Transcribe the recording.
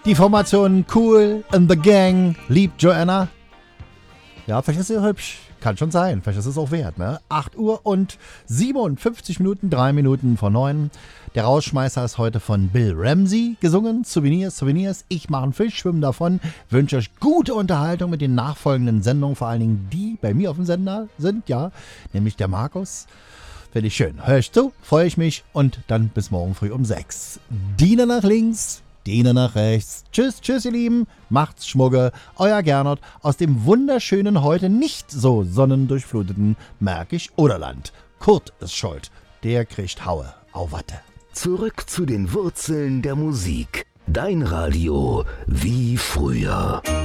Die Formation Kool and the Gang liebt Joanna. Ja, vielleicht ist sie hübsch. Kann schon sein. Vielleicht ist es auch wert, ne? 8 Uhr und 57 Minuten, 3 Minuten vor 9. Der Rausschmeißer ist heute von Bill Ramsey gesungen. Souvenirs, Souvenirs. Ich mache einen Fisch, schwimme davon. Wünsche euch gute Unterhaltung mit den nachfolgenden Sendungen. Vor allen Dingen die bei mir auf dem Sender sind, ja. Nämlich der Markus. Finde ich schön. Hör ich zu, freue ich mich. Und dann bis morgen früh um 6. Diener nach links, Diener nach rechts. Tschüss, tschüss, ihr Lieben. Macht's Schmugge. Euer Gernot aus dem wunderschönen, heute nicht so sonnendurchfluteten Märkisch-Oderland. Kurt ist schuld. Der kriegt Haue auf Watte. Zurück zu den Wurzeln der Musik. Dein Radio wie früher.